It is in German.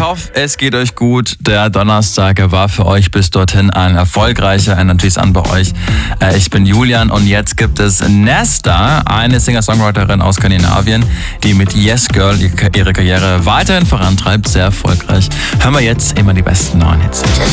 hoffe, es geht euch gut. Der Donnerstag war für euch bis dorthin ein erfolgreicher Energy Sun bei euch. Ich bin Julian und jetzt gibt es Nesta, eine Singer-Songwriterin aus Skandinavien, die mit Yes Girl ihre Karriere weiterhin vorantreibt, sehr erfolgreich. Hören wir jetzt immer die besten neuen Hits.